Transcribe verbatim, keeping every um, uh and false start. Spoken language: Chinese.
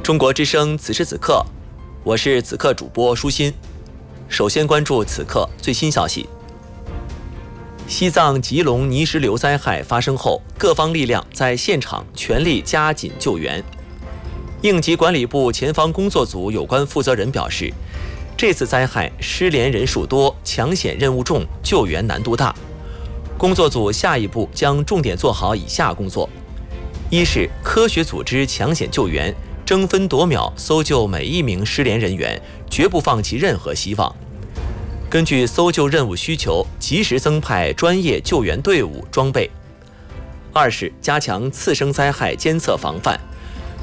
中国之声此时此刻，我是此刻主播舒心。首先关注此刻最新消息。西藏吉隆泥石流灾害发生后，各方力量在现场全力加紧救援。应急管理部前方工作组有关负责人表示，这次灾害失联人数多，抢险任务重，救援难度大。工作组下一步将重点做好以下工作：一是科学组织抢险救援，争分夺秒搜救每一名失联人员，绝不放弃任何希望。根据搜救任务需求，及时增派专业救援队伍装备。二是加强次生灾害监测防范，